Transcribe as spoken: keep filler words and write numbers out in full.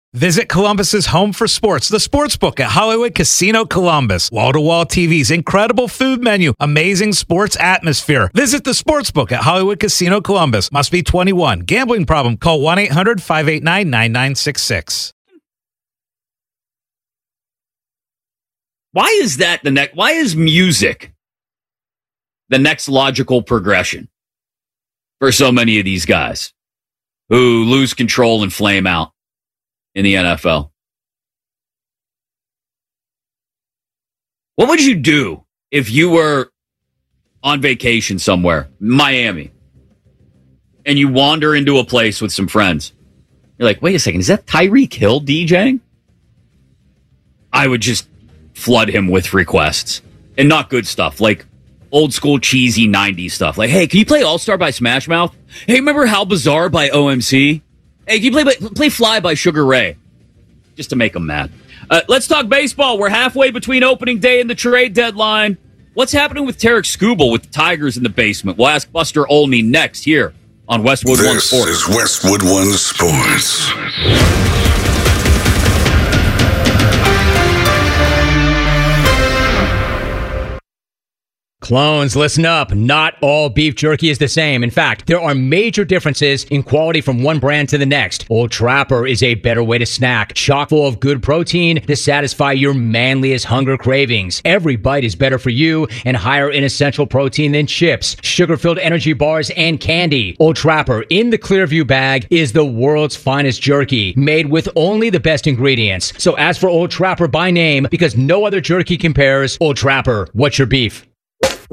Visit Columbus's home for sports, the Sportsbook at Hollywood Casino Columbus. Wall-to-wall T Vs, incredible food menu, amazing sports atmosphere. Visit the Sportsbook at Hollywood Casino Columbus. Must be twenty-one. Gambling problem? Call one eight hundred five eight nine nine nine six six. Why is that the next? Why is music the next logical progression for so many of these guys who lose control and flame out in the N F L? What would you do if you were on vacation somewhere, Miami, and you wander into a place with some friends? You're like, wait a second, is that Tyreek Hill DJing? I would just flood him with requests, and not good stuff, like old school cheesy nineties stuff. Like, hey, can you play All-Star by Smash Mouth? Hey, remember How Bizarre by O M C? Hey, can you play, play Fly by Sugar Ray? Just to make them mad. Uh, let's talk baseball. We're halfway between opening day and the trade deadline. What's happening with Tarek Skubal with the Tigers in the basement? We'll ask Buster Olney next here on Westwood this One Sports. This is Westwood One Sports. Clones, listen up. Not all beef jerky is the same. In fact, there are major differences in quality from one brand to the next. Old Trapper is a better way to snack, chock full of good protein to satisfy your manliest hunger cravings. Every bite is better for you and higher in essential protein than chips, sugar-filled energy bars, and candy. Old Trapper in the Clearview bag is the world's finest jerky, made with only the best ingredients. So ask for Old Trapper by name because no other jerky compares. Old Trapper, what's your beef?